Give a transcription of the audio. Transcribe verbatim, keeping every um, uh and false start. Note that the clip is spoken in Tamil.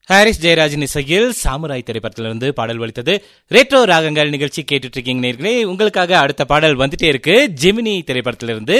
ஹாரிஸ் ஜெயராஜின் இசையில் சாமுராய் திரைப்படத்திலிருந்து பாடல் வலித்தது. ரேட்ரோ ராகங்கள் நிகழ்ச்சி கேட்டுட்டு இருக்கீங்க நேர்களே. உங்களுக்காக அடுத்த பாடல் வந்துட்டே இருக்கு. ஜெமினி திரைப்படத்திலிருந்து